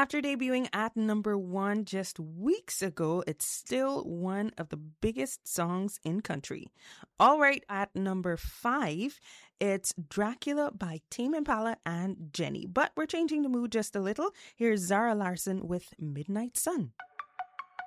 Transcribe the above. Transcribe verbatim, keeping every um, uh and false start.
After debuting at number one just weeks ago, it's still one of the biggest songs in country. All right, at number five, it's Dracula by Tame Impala and Jenny. But we're changing the mood just a little. Here's Zara Larsson with Midnight Sun.